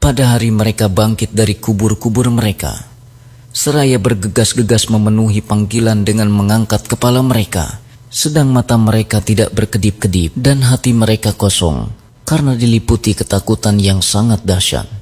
Pada hari mereka bangkit dari kubur-kubur mereka, seraya bergegas-gegas memenuhi panggilan dengan mengangkat kepala mereka, sedang mata mereka tidak berkedip-kedip dan hati mereka kosong karena diliputi ketakutan yang sangat dahsyat.